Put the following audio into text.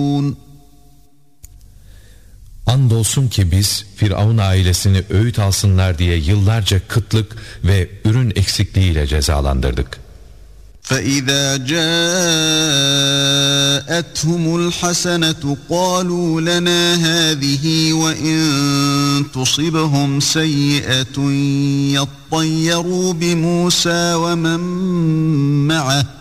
Andolsun ki biz Firavun ailesini öğüt alsınlar diye yıllarca kıtlık ve ürün eksikliğiyle cezalandırdık. فَإِذَا جَاءَتْهُمُ الْحَسَنَةُ قَالُوا لَنَا هَذِهِ وَإِنْ تُصِبْهُمْ سَيِّئَةٌ يَطَّيَّرُوا بِمُوسَى وَمَنْ مَعَهُ